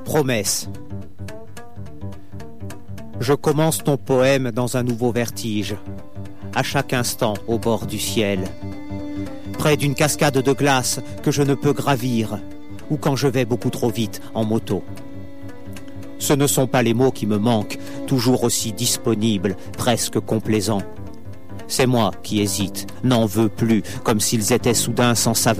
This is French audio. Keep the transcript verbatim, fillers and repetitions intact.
Promesse. Je commence ton poème dans un nouveau vertige, à chaque instant au bord du ciel, près d'une cascade de glace que je ne peux gravir, ou quand je vais beaucoup trop vite en moto. Ce ne sont pas les mots qui me manquent, toujours aussi disponibles, presque complaisants. C'est moi qui hésite, n'en veux plus, comme s'ils étaient soudain sans saveur.